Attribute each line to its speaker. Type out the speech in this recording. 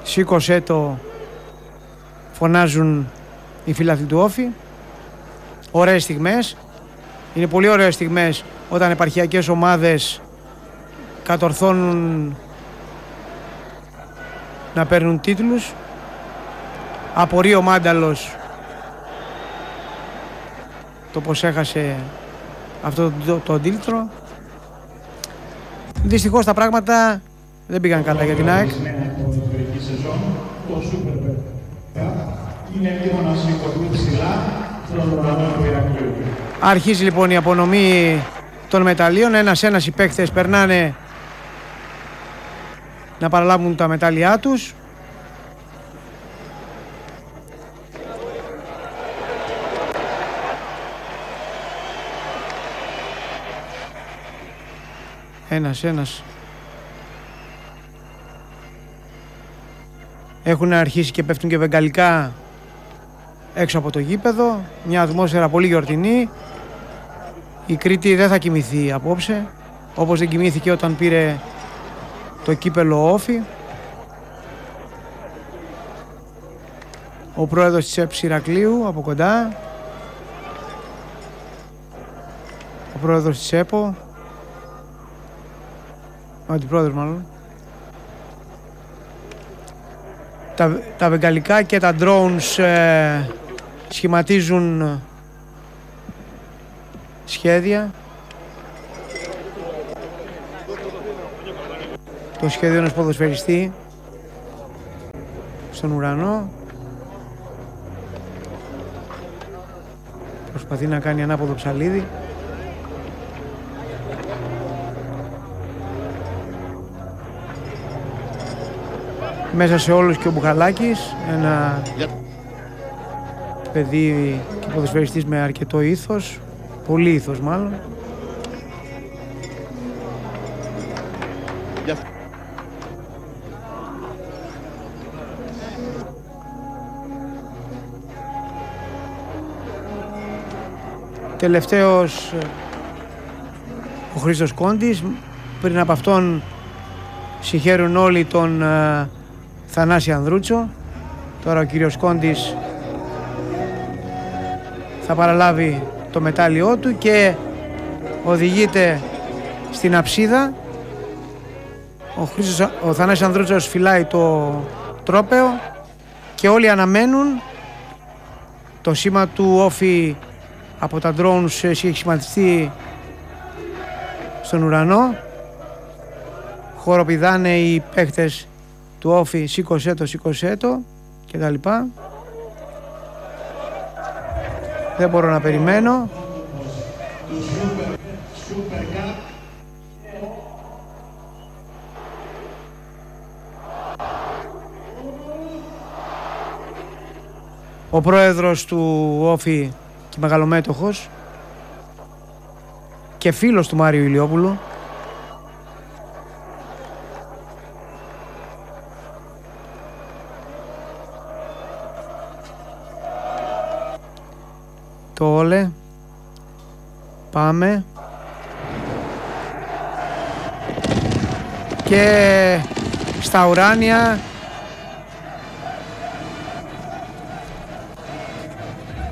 Speaker 1: σήκωσέ το, φωνάζουν οι φίλαθλοι του Όφη. Ωραίες στιγμές. Είναι πολύ ωραίες στιγμές όταν επαρχιακές ομάδες κατορθώνουν να παίρνουν τίτλους. Απορεί ο Μάνταλος το πως έχασε αυτό το τίτλο. Δυστυχώς τα πράγματα δεν πήγαν καλά για την ΑΕΚ. Αρχίζει λοιπόν η απονομή των μεταλλίων. Ένας-ένας οι παίκτες περνάνε να παραλάβουν τα μετάλλια τους. Ένας-ένας. Έχουν αρχίσει και πέφτουν και βεγγαλικά έξω από το γήπεδο. Μια ατμόσφαιρα πολύ γιορτινή. Η Κρήτη δεν θα κοιμηθεί απόψε, όπως δεν κοιμήθηκε όταν πήρε το κύπελο Όφη. Ο πρόεδρος της ΕΠΣ Ηρακλείου από κοντά. Ο πρόεδρος της ΕΠΟ. Ο αντιπρόεδρος μάλλον. Τα βεγγαλικά και τα drones σχηματίζουν σχέδια. Το σχέδιο ενός ποδοσφαιριστή στον ουρανό. Προσπαθεί να κάνει ανάποδο ψαλίδι. Μέσα σε όλους και ο Μπουχαλάκης, ένα παιδί και ποδοσφαιριστής με αρκετό ήθος, πολύ ήθος μάλλον. Τελευταίος ο Χρήστος Κόντης. Πριν από αυτόν συγχαίρουν όλοι τον Θανάση Ανδρούτσο. Τώρα ο κύριος Κόντης θα παραλάβει το μετάλλιό του και οδηγείται στην αψίδα. Ο Θανάσης Ανδρούτσος φυλάει το τρόπαιο και όλοι αναμένουν. Το σήμα του Όφη από τα drones έχει σχηματιστεί στον ουρανό. Χοροπηδάνε οι παίχτες του Όφη, σήκωσέ το και τα λοιπά. Δεν μπορώ να περιμένω. Ο πρόεδρος του Όφη και μεγαλομέτωχος και φίλος του Μάριου Ηλιόπουλου, το όλε, πάμε και στα ουράνια